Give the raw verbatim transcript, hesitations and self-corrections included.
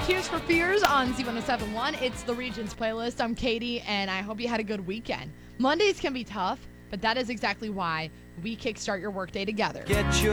Tears for Fears on Z one oh seven point one. It's the Regions playlist. I'm Katie, and I hope you had a good weekend. Mondays can be tough, but that is exactly why we kickstart your workday together. Get your